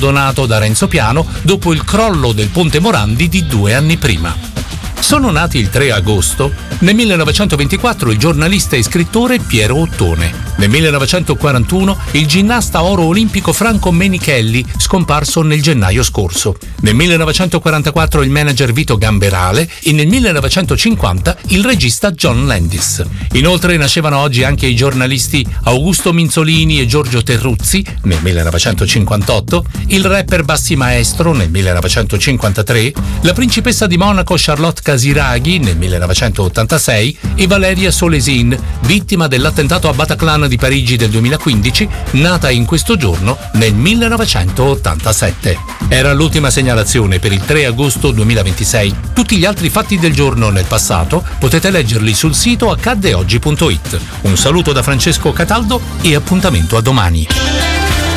donato da Renzo Piano dopo il crollo del Ponte Morandi di 2 anni prima. Sono nati il 3 agosto nel 1924 il giornalista e scrittore Piero Ottone. Nel 1941 il ginnasta oro olimpico Franco Menichelli, scomparso nel gennaio scorso. Nel 1944 il manager Vito Gamberale e nel 1950 il regista John Landis. Inoltre nascevano oggi anche i giornalisti Augusto Minzolini e Giorgio Terruzzi nel 1958, il rapper Bassi Maestro nel 1953, la principessa di Monaco Charlotte Casiraghi nel 1986 e Valeria Solesin, vittima dell'attentato a Bataclan di Parigi del 2015, nata in questo giorno nel 1987. Era l'ultima segnalazione per il 3 agosto 2026. Tutti gli altri fatti del giorno nel passato potete leggerli sul sito accaddeoggi.it. Un saluto da Francesco Cataldo e appuntamento a domani.